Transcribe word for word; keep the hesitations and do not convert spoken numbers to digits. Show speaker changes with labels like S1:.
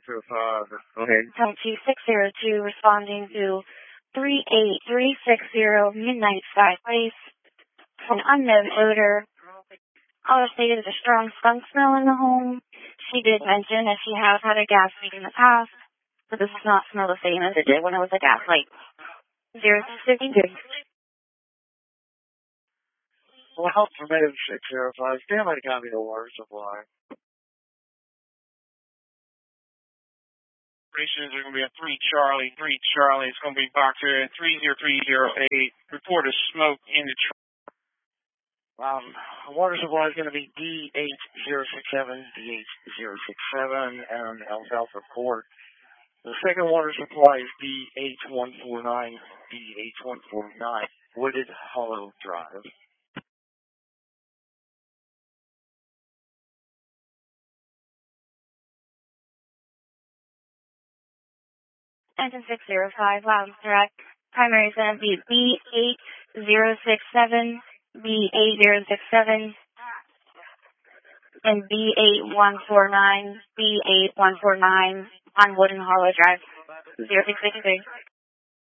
S1: oh five. Go ahead.
S2: Count two six zero two responding to three eight three six zero Midnight Sky Place. An unknown odor. All stated is a strong skunk smell in the home. She did mention that she has had a gas leak in the past, but this does not smell the same as it did when it was a gas leak. zero six fifty-two.
S1: Well, help from Native six oh five. Stand by to copy the water supply.
S3: Operations are going to be a three Charlie, three Charlie. It's going to be Boxer three zero three zero eight. Report of smoke in the truck.
S1: Um, water supply is going to be D eight zero six seven, D eight zero six seven, and Alfalfa Court. The second water supply is D eight one four nine, D eight one four nine, Wooded Hollow Drive.
S2: Engine six zero five, loud and direct. Primary is going to be B eight zero six seven, B eight zero six seven, and B eight one four nine, B eight one four nine on Wooden Hollow Drive. zero six six three.